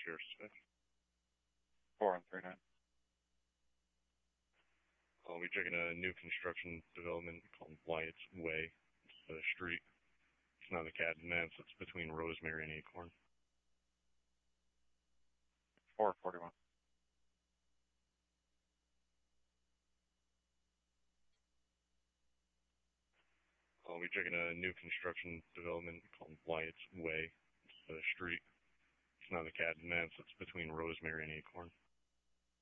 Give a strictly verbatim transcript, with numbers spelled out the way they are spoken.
Cheers, Smith. Four one three nine. I'll be checking a new construction development called Wyatt's Way. It's a street. It's not a cat and mouse. It's between Rosemary and Acorn. four forty-one. I'll be checking a new construction development called Wyatt's Way. It's a street. It's not a cat and mouse. It's between Rosemary and Acorn.